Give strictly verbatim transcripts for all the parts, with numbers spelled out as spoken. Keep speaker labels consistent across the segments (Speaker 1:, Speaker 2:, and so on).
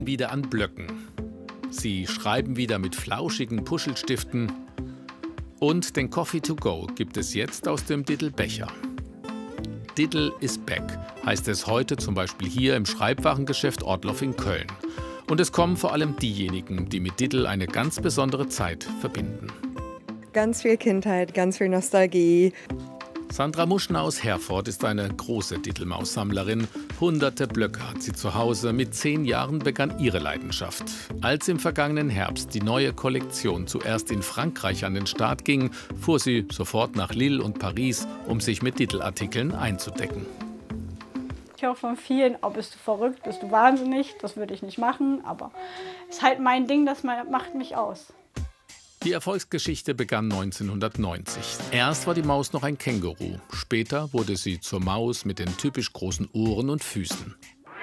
Speaker 1: Wieder an Blöcken. Sie schreiben wieder mit flauschigen Puschelstiften. Und den Coffee to go gibt es jetzt aus dem Diddle-Becher. Diddle is back, heißt es heute zum Beispiel hier im Schreibwarengeschäft Ortloff in Köln. Und es kommen vor allem diejenigen, die mit Diddle eine ganz besondere Zeit verbinden.
Speaker 2: Ganz viel Kindheit, ganz viel Nostalgie.
Speaker 1: Sandra Muschner aus Herford ist eine große Diddlemaus-Sammlerin. Hunderte Blöcke hat sie zu Hause. Mit zehn Jahren begann ihre Leidenschaft. Als im vergangenen Herbst die neue Kollektion zuerst in Frankreich an den Start ging, fuhr sie sofort nach Lille und Paris, um sich mit Diddle-Artikeln einzudecken.
Speaker 3: Ich höre von vielen, oh, bist du verrückt, bist du wahnsinnig, das würde ich nicht machen. Aber es ist halt mein Ding, das macht mich aus.
Speaker 1: Die Erfolgsgeschichte begann neunzehnhundertneunzig. Erst war die Maus noch ein Känguru. Später wurde sie zur Maus mit den typisch großen Ohren und Füßen.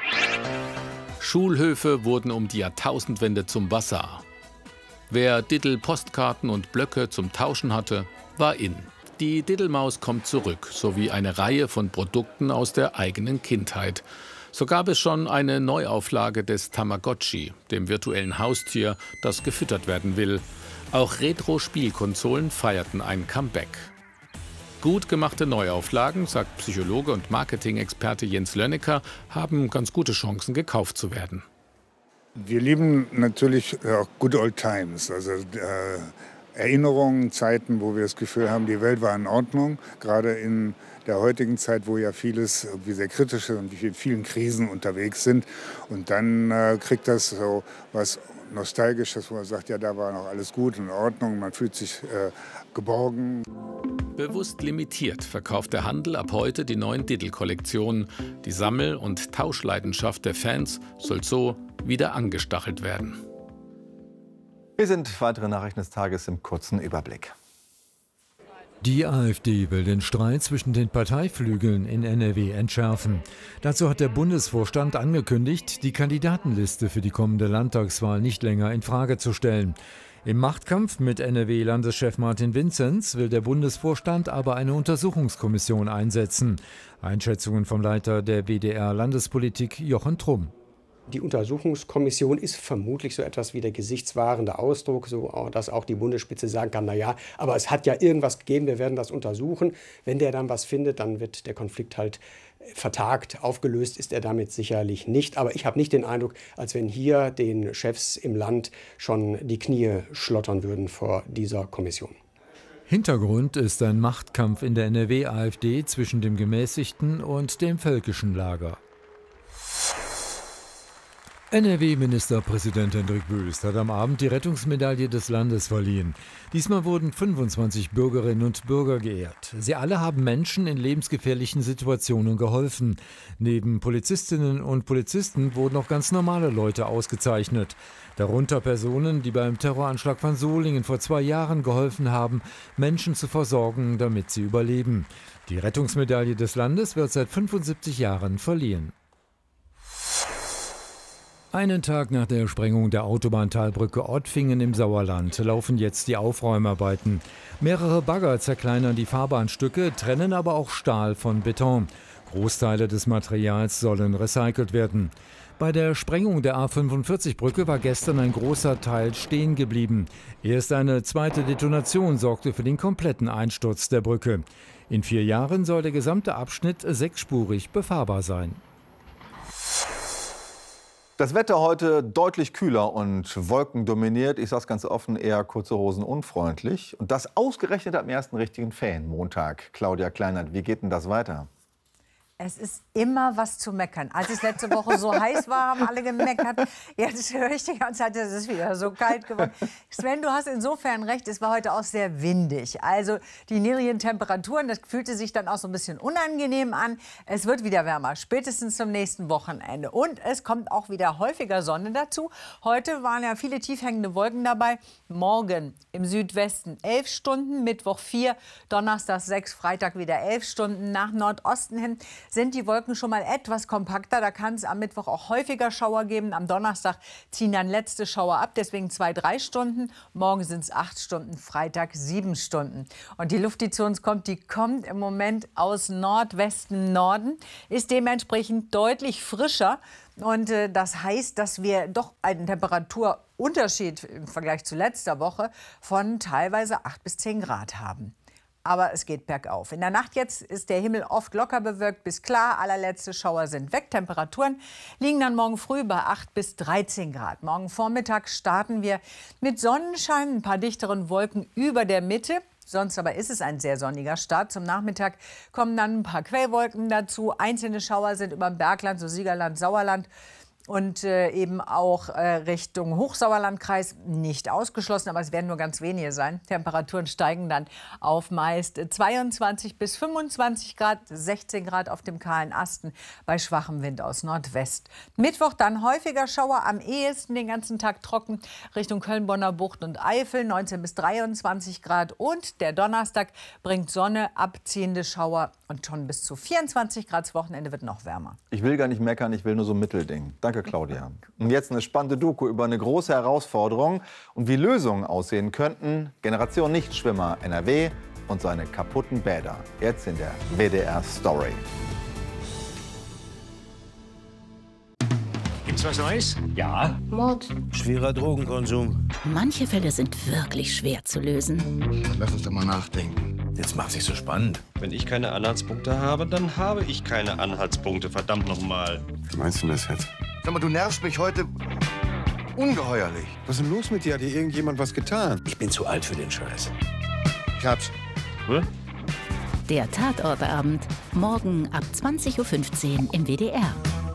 Speaker 1: Schulhöfe wurden um die Jahrtausendwende zum Bazar. Wer Diddle-Postkarten und Blöcke zum Tauschen hatte, war in. Die Diddlemaus kommt zurück, sowie eine Reihe von Produkten aus der eigenen Kindheit. So gab es schon eine Neuauflage des Tamagotchi, dem virtuellen Haustier, das gefüttert werden will. Auch Retro-Spielkonsolen feierten ein Comeback. Gut gemachte Neuauflagen, sagt Psychologe und Marketing-Experte Jens Lönnecker, haben ganz gute Chancen, gekauft zu werden.
Speaker 4: Wir lieben natürlich auch Good Old Times, also äh, Erinnerungen, Zeiten, wo wir das Gefühl haben, die Welt war in Ordnung. Gerade in der heutigen Zeit, wo ja vieles wie sehr kritisch ist und wie vielen Krisen unterwegs sind. Und dann äh, kriegt das so was Nostalgisches, wo man sagt, ja, da war noch alles gut, in Ordnung, man fühlt sich äh, geborgen.
Speaker 1: Bewusst limitiert verkauft der Handel ab heute die neuen Diddle-Kollektionen. Die Sammel- und Tauschleidenschaft der Fans soll so wieder angestachelt werden.
Speaker 5: Wir sind weitere Nachrichten des Tages im kurzen Überblick.
Speaker 6: Die AfD will den Streit zwischen den Parteiflügeln in N R W entschärfen. Dazu hat der Bundesvorstand angekündigt, die Kandidatenliste für die kommende Landtagswahl nicht länger in Frage zu stellen. Im Machtkampf mit N R W-Landeschef Martin Vinzenz will der Bundesvorstand aber eine Untersuchungskommission einsetzen. Einschätzungen vom Leiter der W D R-Landespolitik Jochen Trumm.
Speaker 7: Die Untersuchungskommission ist vermutlich so etwas wie der gesichtswahrende Ausdruck, so dass auch die Bundesspitze sagen kann, na ja, aber es hat ja irgendwas gegeben, wir werden das untersuchen. Wenn der dann was findet, dann wird der Konflikt halt vertagt. Aufgelöst ist er damit sicherlich nicht. Aber ich habe nicht den Eindruck, als wenn hier den Chefs im Land schon die Knie schlottern würden vor dieser Kommission.
Speaker 6: Hintergrund ist ein Machtkampf in der N R W-AfD zwischen dem gemäßigten und dem völkischen Lager. N R W-Ministerpräsident Hendrik Wüst hat am Abend die Rettungsmedaille des Landes verliehen. Diesmal wurden fünfundzwanzig Bürgerinnen und Bürger geehrt. Sie alle haben Menschen in lebensgefährlichen Situationen geholfen. Neben Polizistinnen und Polizisten wurden auch ganz normale Leute ausgezeichnet. Darunter Personen, die beim Terroranschlag von Solingen vor zwei Jahren geholfen haben, Menschen zu versorgen, damit sie überleben. Die Rettungsmedaille des Landes wird seit fünfundsiebzig Jahren verliehen. Einen Tag nach der Sprengung der Autobahntalbrücke Ottfingen im Sauerland laufen jetzt die Aufräumarbeiten. Mehrere Bagger zerkleinern die Fahrbahnstücke, trennen aber auch Stahl von Beton. Großteile des Materials sollen recycelt werden. Bei der Sprengung der A fünfundvierzig-Brücke war gestern ein großer Teil stehen geblieben. Erst eine zweite Detonation sorgte für den kompletten Einsturz der Brücke. In vier Jahren soll der gesamte Abschnitt sechsspurig befahrbar sein.
Speaker 5: Das Wetter heute deutlich kühler und wolkendominiert. Ich sage es ganz offen, eher kurze Hosen unfreundlich. Und das ausgerechnet am ersten richtigen Ferienmontag. Claudia Kleinert, wie geht denn das weiter?
Speaker 8: Es ist immer was zu meckern. Als es letzte Woche so heiß war, haben alle gemeckert. Jetzt höre ich die ganze Zeit, es ist wieder so kalt geworden. Sven, du hast insofern recht, es war heute auch sehr windig. Also die niedrigen Temperaturen, das fühlte sich dann auch so ein bisschen unangenehm an. Es wird wieder wärmer, spätestens zum nächsten Wochenende. Und es kommt auch wieder häufiger Sonne dazu. Heute waren ja viele tiefhängende Wolken dabei. Morgen im Südwesten elf Stunden, Mittwoch vier, Donnerstag sechs, Freitag wieder elf Stunden. Nach Nordosten hin sind die Wolken schon mal etwas kompakter. Da kann es am Mittwoch auch häufiger Schauer geben. Am Donnerstag ziehen dann letzte Schauer ab, deswegen zwei, drei Stunden. Morgen sind es acht Stunden, Freitag sieben Stunden. Und die Luft, die zu uns kommt, die kommt im Moment aus Nordwesten Norden, ist dementsprechend deutlich frischer. Und äh, das heißt, dass wir doch einen Temperaturunterschied im Vergleich zu letzter Woche von teilweise acht bis zehn Grad haben. Aber es geht bergauf. In der Nacht jetzt ist der Himmel oft locker bewölkt bis klar. Allerletzte Schauer sind weg. Temperaturen liegen dann morgen früh bei acht bis dreizehn Grad. Morgen Vormittag starten wir mit Sonnenschein, ein paar dichteren Wolken über der Mitte. Sonst aber ist es ein sehr sonniger Start. Zum Nachmittag kommen dann ein paar Quellwolken dazu. Einzelne Schauer sind über dem Bergland, so Siegerland, Sauerland. Und äh, eben auch äh, Richtung Hochsauerlandkreis nicht ausgeschlossen, aber es werden nur ganz wenige sein. Temperaturen steigen dann auf meist zweiundzwanzig bis fünfundzwanzig Grad, sechzehn Grad auf dem kahlen Asten bei schwachem Wind aus Nordwest. Mittwoch dann häufiger Schauer, am ehesten den ganzen Tag trocken Richtung Köln-Bonner Bucht und Eifel, neunzehn bis dreiundzwanzig Grad. Und der Donnerstag bringt Sonne, abziehende Schauer und schon bis zu vierundzwanzig Grad. Das Wochenende wird noch wärmer.
Speaker 5: Ich will gar nicht meckern, ich will nur so ein Mittelding. Danke, Claudia. Und jetzt eine spannende Doku über eine große Herausforderung und wie Lösungen aussehen könnten. Generation Nichtschwimmer N R W und seine kaputten Bäder. Jetzt in der W D R Story.
Speaker 9: Gibt's was Neues?
Speaker 10: Ja.
Speaker 11: Mord.
Speaker 10: Schwerer Drogenkonsum.
Speaker 11: Manche Fälle sind wirklich schwer zu lösen.
Speaker 12: Lass uns doch mal nachdenken.
Speaker 10: Jetzt macht sich so spannend.
Speaker 13: Wenn ich keine Anhaltspunkte habe, dann habe ich keine Anhaltspunkte. Verdammt noch mal.
Speaker 12: Wie meinst du das jetzt? Sag mal, du nervst mich heute ungeheuerlich.
Speaker 14: Was ist denn los mit dir? Hat dir irgendjemand was getan?
Speaker 10: Ich bin zu alt für den Scheiß.
Speaker 12: Ich hab's.
Speaker 13: Hm?
Speaker 11: Der Tatortabend. Morgen ab zwanzig Uhr fünfzehn im W D R.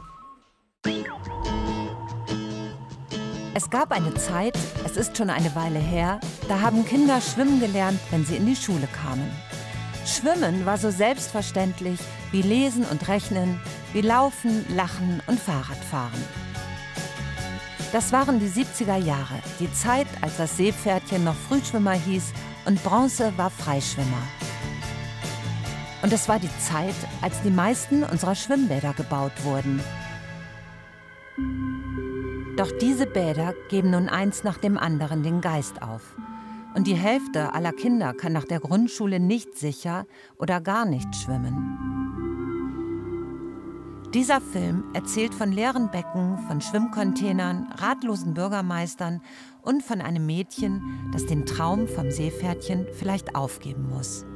Speaker 15: Es gab eine Zeit, es ist schon eine Weile her, da haben Kinder schwimmen gelernt, wenn sie in die Schule kamen. Schwimmen war so selbstverständlich wie Lesen und Rechnen, wie Laufen, Lachen und Fahrradfahren. Das waren die siebziger Jahre, die Zeit, als das Seepferdchen noch Frühschwimmer hieß und Bronze war Freischwimmer. Und es war die Zeit, als die meisten unserer Schwimmbäder gebaut wurden. Doch diese Bäder geben nun eins nach dem anderen den Geist auf. Und die Hälfte aller Kinder kann nach der Grundschule nicht sicher oder gar nicht schwimmen. Dieser Film erzählt von leeren Becken, von Schwimmcontainern, ratlosen Bürgermeistern und von einem Mädchen, das den Traum vom Seepferdchen vielleicht aufgeben muss.